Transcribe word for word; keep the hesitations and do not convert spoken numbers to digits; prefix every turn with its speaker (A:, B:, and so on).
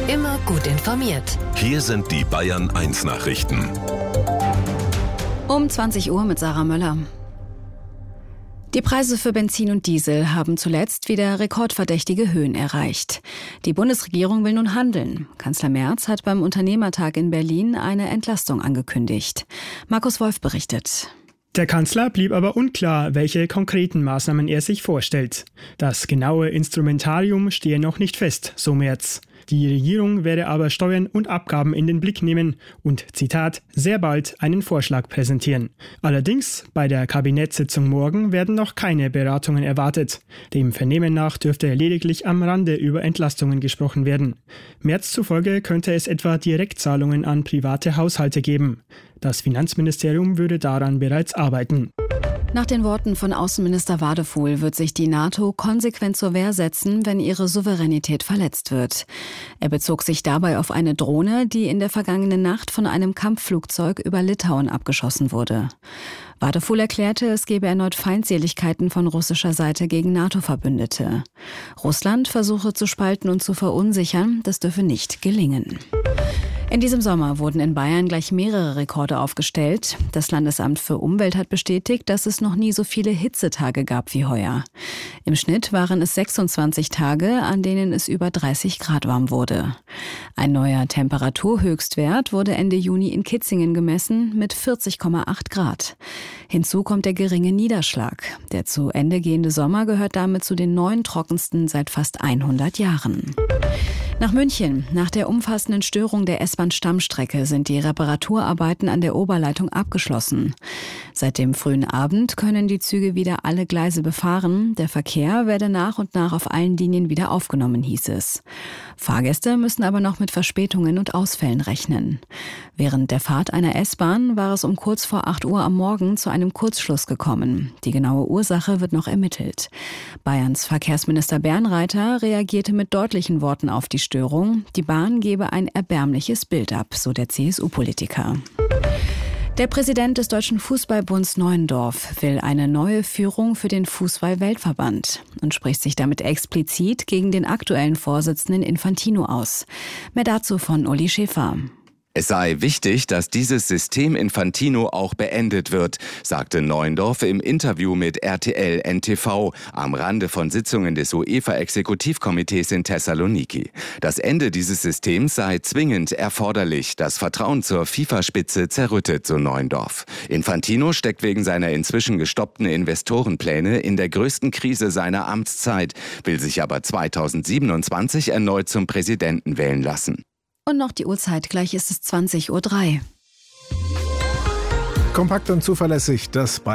A: Immer gut informiert.
B: Hier sind die Bayern eins Nachrichten.
C: Um zwanzig Uhr mit Sarah Möller. Die Preise für Benzin und Diesel haben zuletzt wieder rekordverdächtige Höhen erreicht. Die Bundesregierung will nun handeln. Kanzler Merz hat beim Unternehmertag in Berlin eine Entlastung angekündigt. Markus Wolf berichtet.
D: Der Kanzler blieb aber unklar, welche konkreten Maßnahmen er sich vorstellt. Das genaue Instrumentarium stehe noch nicht fest, so Merz. Die Regierung werde aber Steuern und Abgaben in den Blick nehmen und, Zitat, sehr bald einen Vorschlag präsentieren. Allerdings, bei der Kabinettssitzung morgen werden noch keine Beratungen erwartet. Dem Vernehmen nach dürfte lediglich am Rande über Entlastungen gesprochen werden. Merz zufolge könnte es etwa Direktzahlungen an private Haushalte geben. Das Finanzministerium würde daran bereits arbeiten.
C: Nach den Worten von Außenminister Wadefuhl wird sich die NATO konsequent zur Wehr setzen, wenn ihre Souveränität verletzt wird. Er bezog sich dabei auf eine Drohne, die in der vergangenen Nacht von einem Kampfflugzeug über Litauen abgeschossen wurde. Wadefuhl erklärte, es gebe erneut Feindseligkeiten von russischer Seite gegen NATO-Verbündete. Russland versuche zu spalten und zu verunsichern, das dürfe nicht gelingen. In diesem Sommer wurden in Bayern gleich mehrere Rekorde aufgestellt. Das Landesamt für Umwelt hat bestätigt, dass es noch nie so viele Hitzetage gab wie heuer. Im Schnitt waren es sechsundzwanzig Tage, an denen es über dreißig Grad warm wurde. Ein neuer Temperaturhöchstwert wurde Ende Juni in Kitzingen gemessen mit vierzig Komma acht Grad. Hinzu kommt der geringe Niederschlag. Der zu Ende gehende Sommer gehört damit zu den neun trockensten seit fast hundert Jahren. Nach München. Nach der umfassenden Störung der S-Bahn-Stammstrecke sind die Reparaturarbeiten an der Oberleitung abgeschlossen. Seit dem frühen Abend können die Züge wieder alle Gleise befahren. Der Verkehr werde nach und nach auf allen Linien wieder aufgenommen, hieß es. Fahrgäste müssen aber noch mit Verspätungen und Ausfällen rechnen. Während der Fahrt einer S-Bahn war es um kurz vor acht Uhr am Morgen zu einem Kurzschluss gekommen. Die genaue Ursache wird noch ermittelt. Bayerns Verkehrsminister Bernreiter reagierte mit deutlichen Worten auf die Störung. Die Bahn gebe ein erbärmliches Bild ab, so der C S U-Politiker. Der Präsident des Deutschen Fußballbunds Neuendorf will eine neue Führung für den Fußball-Weltverband und spricht sich damit explizit gegen den aktuellen Vorsitzenden Infantino aus. Mehr dazu von Uli Schäfer.
E: Es sei wichtig, dass dieses System Infantino auch beendet wird, sagte Neuendorf im Interview mit R T L N T V am Rande von Sitzungen des UEFA-Exekutivkomitees in Thessaloniki. Das Ende dieses Systems sei zwingend erforderlich. Das Vertrauen zur FIFA-Spitze zerrüttet, so Neuendorf. Infantino steckt wegen seiner inzwischen gestoppten Investorenpläne in der größten Krise seiner Amtszeit, will sich aber zweitausendsiebenundzwanzig erneut zum Präsidenten wählen lassen.
C: Und noch die Uhrzeit, gleich ist es zwanzig Uhr drei.
F: Kompakt und zuverlässig, das